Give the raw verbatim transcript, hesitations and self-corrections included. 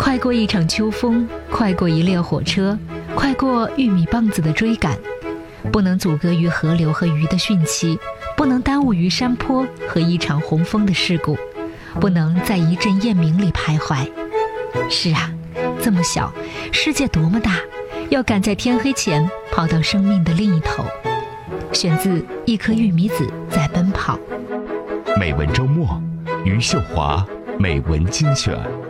快过一场秋风，快过一列火车，快过玉米棒子的追赶，不能阻隔于河流和鱼的汛期，不能耽误于山坡和一场洪峰的事故，不能在一阵雁鸣里徘徊。是啊，这么小，世界多么大，要赶在天黑前跑到生命的另一头。选自一颗玉米籽在奔跑。 美文周末，余秀华美文精选。